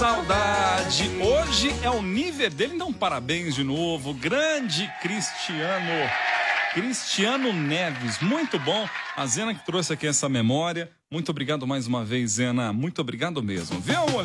Saudade. Hoje é o nível dele, então parabéns de novo. Grande Cristiano Neves, muito bom. A Zena que trouxe aqui essa memória. Muito obrigado mais uma vez, Zena. Muito obrigado mesmo, viu?